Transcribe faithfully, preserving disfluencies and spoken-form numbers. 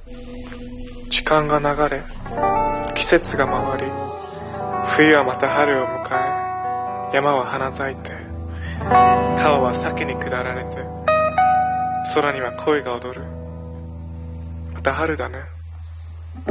時間が流れ、季節が回り、冬はまた春を迎え、山は花咲いて、川は先に下られて、空には恋が踊る。また春だね。